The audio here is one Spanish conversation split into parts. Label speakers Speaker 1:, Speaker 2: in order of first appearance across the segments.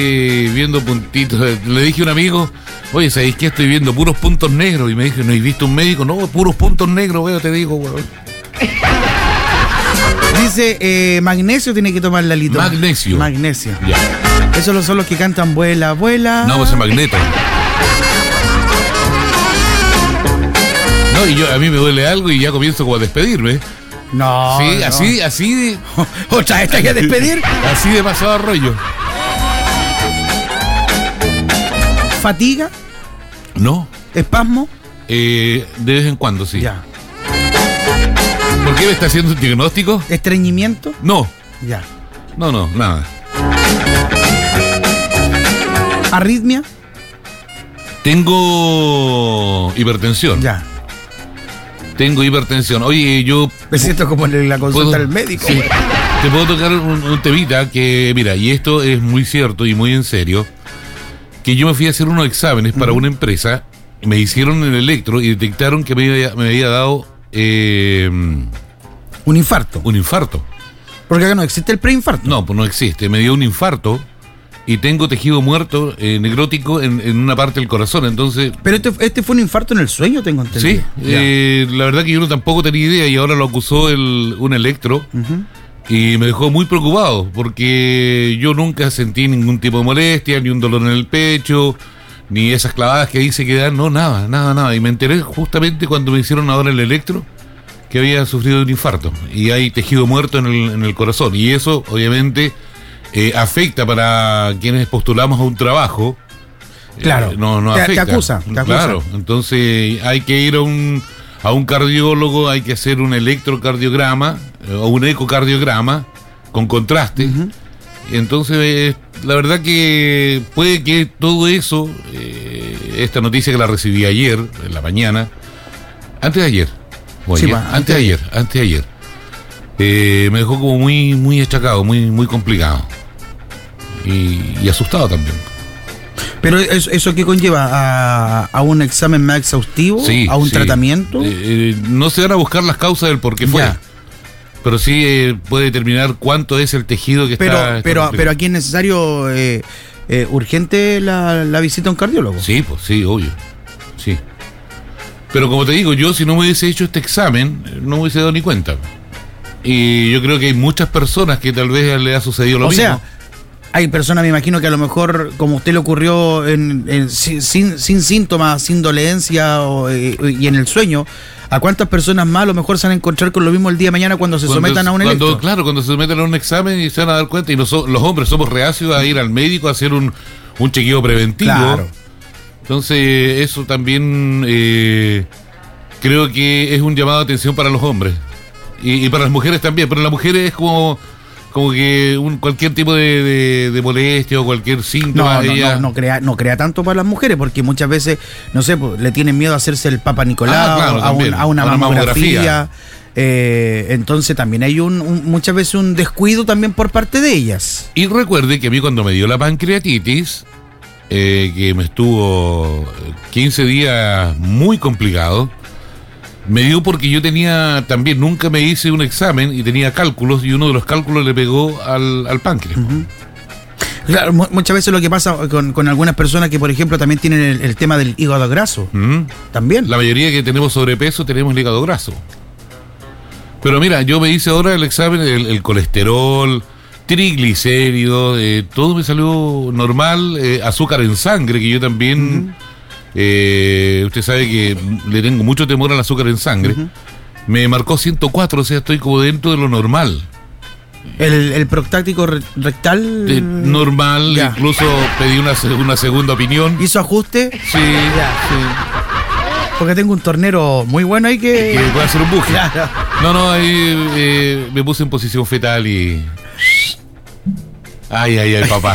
Speaker 1: viendo puntitos. Le dije a un amigo, oye, ¿sabéis qué? Estoy viendo puros puntos negros. Y me dijo, ¿no has visto un médico? No, puros puntos negros, weón, te digo, weón.
Speaker 2: Dice, magnesio tiene que tomar Lalito.
Speaker 1: Magnesio.
Speaker 2: Magnesio.
Speaker 1: Ya.
Speaker 2: Esos son los que cantan vuela, vuela.
Speaker 1: No, pues es magneto. No, y a mí me duele algo y ya comienzo como a despedirme.
Speaker 2: No.
Speaker 1: Sí,
Speaker 2: no.
Speaker 1: así.
Speaker 2: ¿Otra vez te hay que despedir?
Speaker 1: Así de pasado rollo.
Speaker 2: ¿Fatiga?
Speaker 1: No.
Speaker 2: ¿Espasmo?
Speaker 1: De vez en cuando, sí.
Speaker 2: Ya.
Speaker 1: ¿Por qué me está haciendo un diagnóstico?
Speaker 2: ¿Estreñimiento?
Speaker 1: No.
Speaker 2: Ya.
Speaker 1: No, nada.
Speaker 2: ¿Arritmia?
Speaker 1: Tengo hipertensión.
Speaker 2: Ya.
Speaker 1: Tengo hipertensión. Oye, yo...
Speaker 2: Me siento como en la consulta del médico.
Speaker 1: Sí. Te puedo tocar un temita que, mira, y esto es muy cierto y muy en serio, que yo me fui a hacer unos exámenes para una empresa, me hicieron el electro y detectaron que me había dado
Speaker 2: Un infarto.
Speaker 1: un infarto.
Speaker 2: Porque acá no existe el preinfarto.
Speaker 1: No, pues no existe. Me dio un infarto y tengo tejido muerto necrótico en una parte del corazón. Entonces...
Speaker 2: Pero este fue un infarto en el sueño, tengo entendido.
Speaker 1: Sí, la verdad que yo tampoco tenía idea y ahora lo acusó un electro. Y me dejó muy preocupado porque yo nunca sentí ningún tipo de molestia, ni un dolor en el pecho, ni esas clavadas que dice que dan, no, nada. Y me enteré justamente cuando me hicieron ahora el electro que había sufrido un infarto y hay tejido muerto en el corazón. Y eso, obviamente, afecta para quienes postulamos a un trabajo.
Speaker 2: Claro,
Speaker 1: No
Speaker 2: te
Speaker 1: afecta.
Speaker 2: acusa.
Speaker 1: Claro, entonces hay que ir a un cardiólogo, hay que hacer un electrocardiograma o un ecocardiograma con contraste. Entonces, la verdad que puede que todo eso, esta noticia que la recibí ayer, en la mañana, antes de ayer, antes de ayer, me dejó como muy achacado, muy complicado y asustado también.
Speaker 2: Pero eso que conlleva a un examen más exhaustivo,
Speaker 1: Sí,
Speaker 2: a un
Speaker 1: sí.
Speaker 2: tratamiento.
Speaker 1: No se van a buscar las causas del por qué fue.
Speaker 2: Ya.
Speaker 1: Pero sí puede determinar cuánto es el tejido que está
Speaker 2: Pero
Speaker 1: complicado.
Speaker 2: aquí es necesario urgente la visita a un cardiólogo.
Speaker 1: Sí, pues sí, obvio. Sí. Pero como te digo, yo si no me hubiese hecho este examen, no me hubiese dado ni cuenta. Y yo creo que hay muchas personas que tal vez le ha sucedido lo mismo.
Speaker 2: O sea, hay personas, me imagino, que a lo mejor, como a usted le ocurrió sin síntomas, sin dolencia y en el sueño, ¿a cuántas personas más a lo mejor se van a encontrar con lo mismo el día de mañana cuando se sometan a un electro?
Speaker 1: Claro, cuando se someten a un examen y se van a dar cuenta, y los hombres somos reacios a ir al médico a hacer un chequeo preventivo.
Speaker 2: Claro.
Speaker 1: Entonces, eso también creo que es un llamado de atención para los hombres. Y para las mujeres también, pero las mujeres es como que cualquier tipo de molestia o cualquier síntoma.
Speaker 2: No crea tanto para las mujeres, porque muchas veces, no sé, pues, le tienen miedo a hacerse el Papa Nicolau,
Speaker 1: claro,
Speaker 2: a una mamografía. Entonces también hay muchas veces un descuido también por parte de ellas.
Speaker 1: Y recuerde que a mí cuando me dio la pancreatitis, que me estuvo 15 días muy complicado, me dio porque yo nunca me hice un examen y tenía cálculos, y uno de los cálculos le pegó al páncreas.
Speaker 2: Claro, muchas veces lo que pasa con algunas personas que, por ejemplo, también tienen el tema del hígado graso. También.
Speaker 1: La mayoría que tenemos sobrepeso tenemos el hígado graso. Pero mira, yo me hice ahora el examen, el colesterol, triglicéridos, todo me salió normal, azúcar en sangre, que yo también... usted sabe que le tengo mucho temor al azúcar en sangre. Me marcó 104, o sea, estoy como dentro de lo normal.
Speaker 2: El prostático rectal
Speaker 1: normal,
Speaker 2: ya.
Speaker 1: Incluso pedí una segunda opinión.
Speaker 2: ¿Hizo ajuste?
Speaker 1: Sí,
Speaker 2: ya. Porque tengo un tornero muy bueno ahí que
Speaker 1: puede hacer un buje.
Speaker 2: Claro.
Speaker 1: No, ahí me puse en posición fetal y... Ay, papá.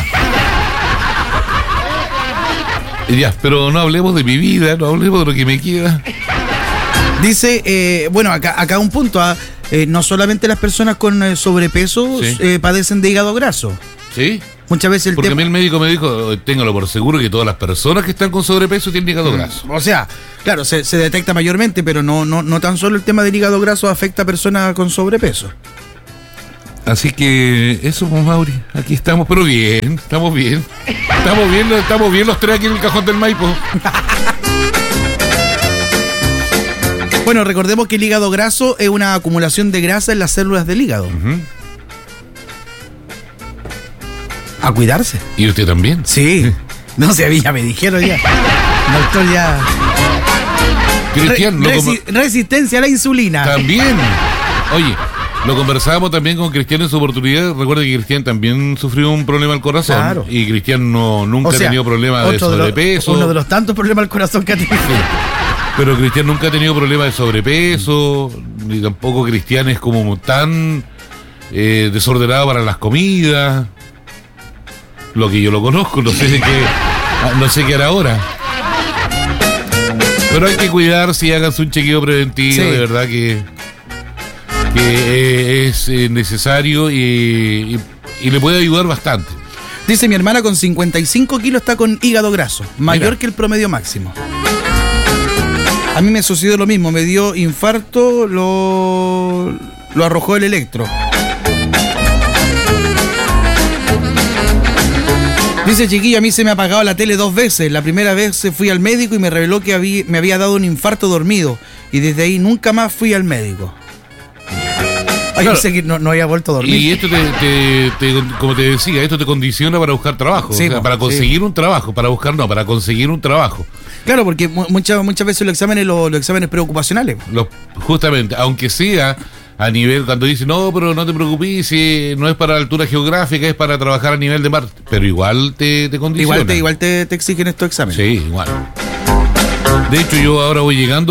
Speaker 1: Ya, pero no hablemos de mi vida, no hablemos de lo que me queda.
Speaker 2: Dice, bueno, acá un punto, no solamente las personas con sobrepeso padecen de hígado graso.
Speaker 1: ¿Sí?
Speaker 2: Muchas veces
Speaker 1: Porque a mí el médico me dijo, téngalo por seguro que todas las personas que están con sobrepeso tienen hígado graso.
Speaker 2: O sea, claro, se detecta mayormente, pero no tan solo el tema del hígado graso afecta a personas con sobrepeso.
Speaker 1: Así que eso, pues, Mauri, aquí estamos, pero bien, estamos bien. Estamos bien los tres aquí en el Cajón del Maipo.
Speaker 2: Bueno, recordemos que el hígado graso es una acumulación de grasa en las células del hígado.
Speaker 1: Uh-huh.
Speaker 2: A cuidarse.
Speaker 1: ¿Y usted también?
Speaker 2: Sí. No sé, ya me dijeron ya. Doctor, ya.
Speaker 1: Cristian,
Speaker 2: resistencia a la insulina.
Speaker 1: También. Oye, lo conversábamos también con Cristian en su oportunidad. Recuerda que Cristian también sufrió un problema al corazón.
Speaker 2: Claro.
Speaker 1: Y Cristian nunca ha tenido problemas de sobrepeso.
Speaker 2: Uno de los tantos problemas al corazón que ha tenido.
Speaker 1: Sí. Pero Cristian nunca ha tenido problemas de sobrepeso. Ni tampoco Cristian es como tan desordenado para las comidas. Lo que yo lo conozco, no sé qué hará ahora. Pero hay que cuidarse y háganse un chequeo preventivo, sí. De verdad que es necesario y le puede ayudar bastante.
Speaker 2: Dice: mi hermana con 55 kilos está con hígado graso, mayor que el promedio máximo. A mí me sucedió lo mismo, me dio infarto, lo arrojó el electro. Dice: chiquillo, a mí se me ha apagado la tele 2 veces. La primera vez fui al médico y me reveló que me había dado un infarto dormido. Y desde ahí nunca más fui al médico. Claro. Pensé que no había vuelto a dormir.
Speaker 1: Y esto como te decía, esto te condiciona para buscar trabajo. Sí, o sea, para conseguir un trabajo, para conseguir un trabajo.
Speaker 2: Claro, porque muchas veces los exámenes preocupacionales.
Speaker 1: Justamente, aunque sea a nivel, cuando dicen, no, pero no te preocupes, si no es para la altura geográfica, es para trabajar a nivel de mar, pero igual te condiciona.
Speaker 2: Igual te exigen estos exámenes.
Speaker 1: Sí, igual. De hecho, yo ahora voy llegando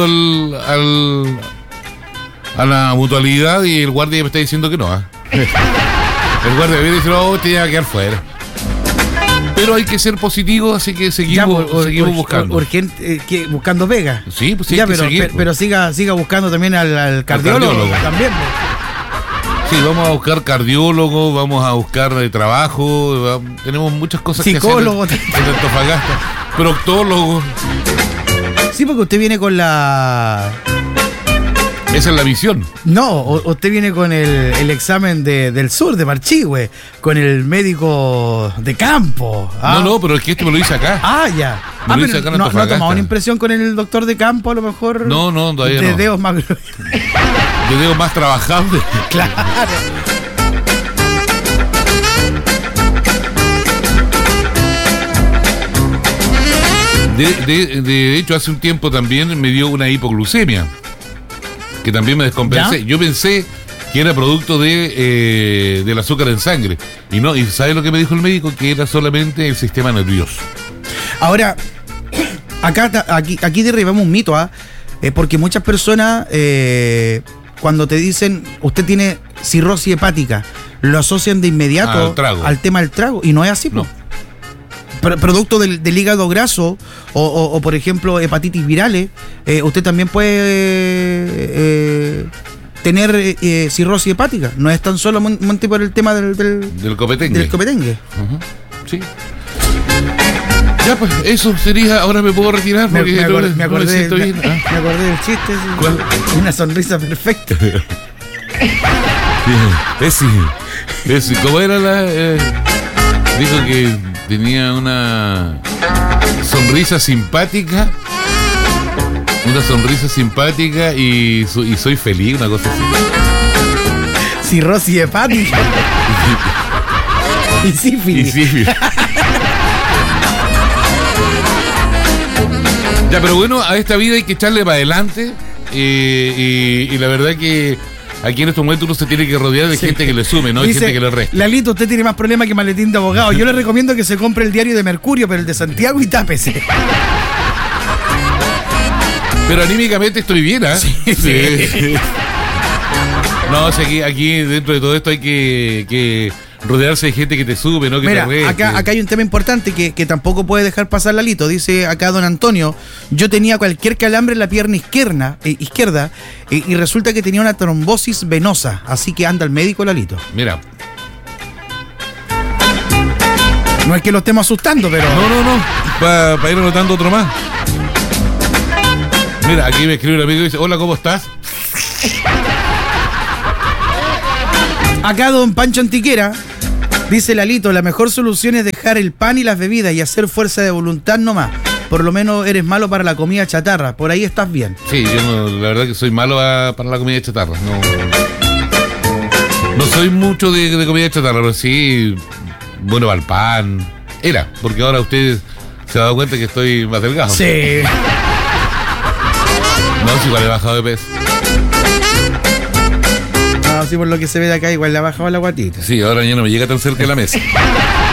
Speaker 1: a la mutualidad y el guardia me está diciendo que no. El guardia me dice, no, te iba a quedar fuera. Pero hay que ser positivo, así que seguimos buscando.
Speaker 2: Urgente, buscando pega.
Speaker 1: Sí, pues sí,
Speaker 2: ya, pero siga buscando también al cardiólogo. También.
Speaker 1: Sí, vamos a buscar cardiólogo, vamos a buscar trabajo, tenemos muchas cosas
Speaker 2: psicólogo,
Speaker 1: que hacer en Antofagasta, proctólogo.
Speaker 2: Sí, porque usted viene con la...
Speaker 1: Esa es la visión.
Speaker 2: No, usted viene con el examen del sur, de Marchihue, con el médico de campo.
Speaker 1: No, pero es que me lo hice acá.
Speaker 2: Ya.
Speaker 1: Me lo hice acá en
Speaker 2: ¿No ha
Speaker 1: Antofagasta.
Speaker 2: tomado una impresión con el doctor de campo, a lo mejor?
Speaker 1: No, todavía no.
Speaker 2: De dedos más...
Speaker 1: De dedos más trabajables.
Speaker 2: Claro.
Speaker 1: De hecho, hace un tiempo también me dio una hipoglucemia, que también me descompensé. ¿Ya? Yo pensé que era producto del azúcar en sangre. Y no, ¿y sabe lo que me dijo el médico? Que era solamente el sistema nervioso.
Speaker 2: Ahora, aquí derribamos un mito, porque muchas personas, cuando te dicen, usted tiene cirrosis hepática, lo asocian de inmediato al tema del trago. Y no es así,
Speaker 1: no.
Speaker 2: Producto del hígado graso o por ejemplo, hepatitis virales, usted también puede tener cirrosis hepática. No es tan solamente por el tema del copetengue. Del copetengue.
Speaker 1: Uh-huh. Sí. Ya, pues, eso sería. Ahora me puedo retirar porque
Speaker 2: me acordé del chiste.
Speaker 1: ¿Cuál?
Speaker 2: Una sonrisa perfecta.
Speaker 1: Ese. ¿Cómo era la...? Dijo que tenía una sonrisa simpática. Una sonrisa simpática y soy feliz, una cosa así.
Speaker 2: Cirrosis hepática. Y sífilis.
Speaker 1: Ya, pero bueno, a esta vida hay que echarle para adelante. Y la verdad que aquí en estos momentos uno se tiene que rodear de gente que le sume, no hay gente que le reste.
Speaker 2: Lalito, usted tiene más problemas que maletín de abogado. Yo le recomiendo que se compre el diario de Mercurio, pero el de Santiago, y tápese.
Speaker 1: Pero anímicamente estoy bien, Sí. No, o sea, aquí dentro de todo esto hay que rodearse de gente que te sube, no que te reste.
Speaker 2: Acá hay un tema importante que tampoco puede dejar pasar Lalito. Dice acá don Antonio: yo tenía cualquier calambre en la pierna izquierda y resulta que tenía una trombosis venosa, así que anda al médico, Lalito.
Speaker 1: Mira.
Speaker 2: No es que lo estemos asustando, pero...
Speaker 1: No. Para ir anotando otro más. Mira, aquí me escribe un amigo y dice: hola, ¿cómo estás?
Speaker 2: Acá don Pancho Antiquera dice: Lalito, la mejor solución es dejar el pan y las bebidas y hacer fuerza de voluntad nomás. Por lo menos eres malo para la comida chatarra. Por ahí estás bien.
Speaker 1: Sí, yo la verdad que soy malo para la comida chatarra. No soy mucho de comida chatarra, pero sí, bueno, al pan. Era, porque ahora usted se ha dado cuenta que estoy más delgado.
Speaker 2: Sí.
Speaker 1: No, si igual he bajado de peso.
Speaker 2: No, sí, por lo que se ve de acá, igual le ha bajado la guatita.
Speaker 1: Sí, ahora ya no me llega tan cerca de la mesa.